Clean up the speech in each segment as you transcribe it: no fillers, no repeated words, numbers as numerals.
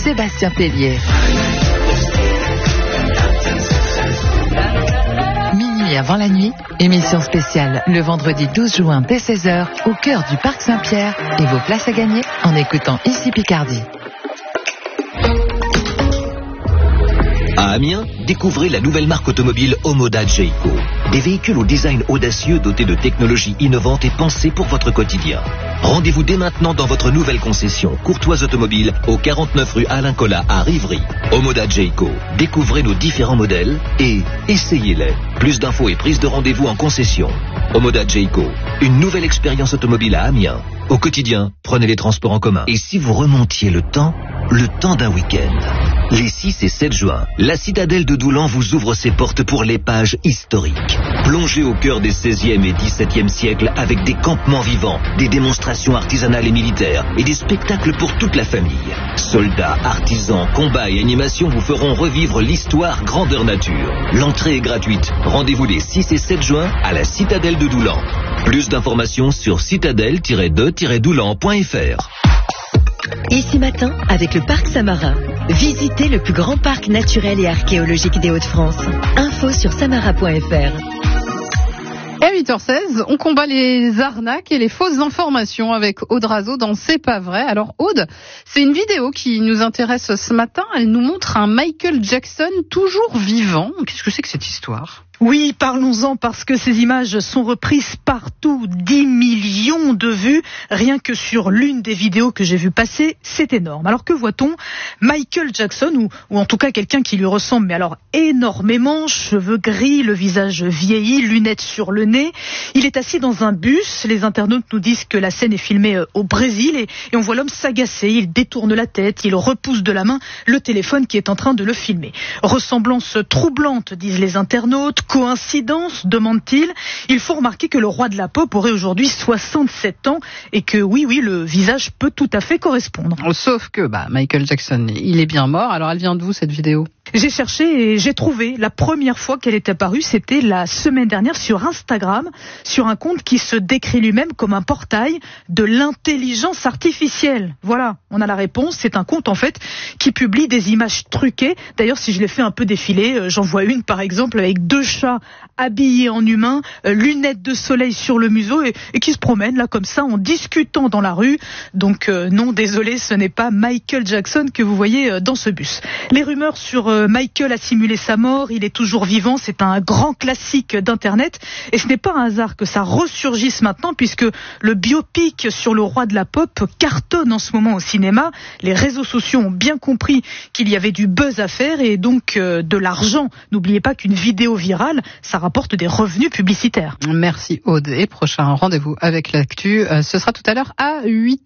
Sébastien Tellier. Minuit avant la nuit, émission spéciale le vendredi 12 juin dès 16h au cœur du Parc Saint-Pierre et vos places à gagner en écoutant Ici Picardie. À Amiens, découvrez la nouvelle marque automobile Omoda Jayco. Des véhicules au design audacieux dotés de technologies innovantes et pensés pour votre quotidien. Rendez-vous dès maintenant dans votre nouvelle concession Courtoise Automobile au 49 rue Alain Collat à Rivry. Omoda Jayco. Découvrez nos différents modèles et essayez-les. Plus d'infos et prise de rendez-vous en concession. Omoda Jayco. Une nouvelle expérience automobile à Amiens. Au quotidien, prenez les transports en commun. Et si vous remontiez le temps d'un week-end. Les 6 et 7 juin, la citadelle de Doulan vous ouvre ses portes pour l'épage historique. Plongez au cœur des 16e et 17e siècles avec des campements vivants, des démonstrations artisanales et militaires et des spectacles pour toute la famille. Soldats, artisans, combats et animations vous feront revivre l'histoire grandeur nature. L'entrée est gratuite. Rendez-vous les 6 et 7 juin à la citadelle de Doulan. Plus d'informations sur citadelle-de-doulan.fr. Ici Matin, avec le Parc Samarin. Visitez le plus grand parc naturel et archéologique des Hauts-de-France. Info sur samara.fr. Et à 8h16, on combat les arnaques et les fausses informations avec Aude Razeau dans C'est pas vrai. Alors Aude, c'est une vidéo qui nous intéresse ce matin. Elle nous montre un Michael Jackson toujours vivant. Qu'est-ce que c'est que cette histoire ? Oui, parlons-en parce que ces images sont reprises partout, 10 millions de vues, rien que sur l'une des vidéos que j'ai vu passer, c'est énorme. Alors que voit-on ? Michael Jackson, ou en tout cas quelqu'un qui lui ressemble, mais alors énormément, cheveux gris, le visage vieilli, lunettes sur le nez. Il est assis dans un bus, les internautes nous disent que la scène est filmée au Brésil et on voit l'homme s'agacer, il détourne la tête, il repousse de la main le téléphone qui est en train de le filmer. Ressemblance troublante, disent les internautes. Coïncidence, demande-t-il. Il faut remarquer que le roi de la pop aurait aujourd'hui 67 ans et que oui, le visage peut tout à fait correspondre. Sauf que Michael Jackson, il est bien mort. Alors elle vient d'où cette vidéo ? J'ai cherché et j'ai trouvé. La première fois qu'elle est apparue, c'était la semaine dernière sur Instagram, sur un compte qui se décrit lui-même comme un portail de l'intelligence artificielle. Voilà, on a la réponse. C'est un compte en fait qui publie des images truquées. D'ailleurs, si je les fais un peu défiler, j'en vois une par exemple avec 2 chats habillés en humains, lunettes de soleil sur le museau et qui se promènent là comme ça en discutant dans la rue. Donc non, désolé, ce n'est pas Michael Jackson que vous voyez dans ce bus. Les rumeurs sur Michael a simulé sa mort, il est toujours vivant, c'est un grand classique d'Internet et ce n'est pas un hasard que ça ressurgisse maintenant puisque le biopic sur le roi de la pop cartonne en ce moment au cinéma. Les réseaux sociaux ont bien compris qu'il y avait du buzz à faire et donc de l'argent. N'oubliez pas qu'une vidéo virale, ça rapporte des revenus publicitaires. Merci Aude et prochain rendez-vous avec l'actu, ce sera tout à l'heure à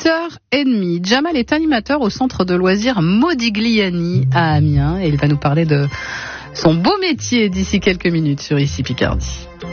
8h30. Jamal est animateur au centre de loisirs Modigliani à Amiens et il va nous parler de son beau métier d'ici quelques minutes sur Ici Picardie.